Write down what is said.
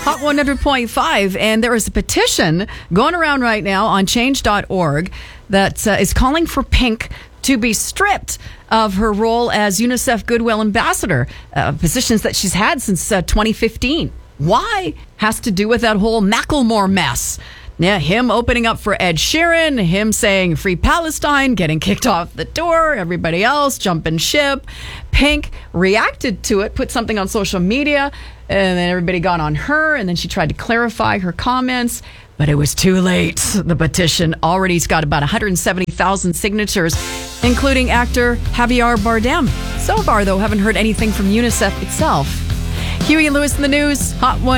Hot 100.5. And there is a petition going around right now on change.org that is calling for Pink to be stripped of her role as UNICEF Goodwill Ambassador, positions that she's had since 2015. Why? Has to do with that whole Macklemore mess. Yeah, him opening up for Ed Sheeran, him saying Free Palestine, getting kicked off the tour, everybody else jumping ship. Pink reacted to it, put something on social media, and then everybody got on her, and then she tried to clarify her comments, but it was too late. The petition already's got about 170,000 signatures, including actor Javier Bardem. So far, though, haven't heard anything from UNICEF itself. Huey and Lewis in the news, Hot 1.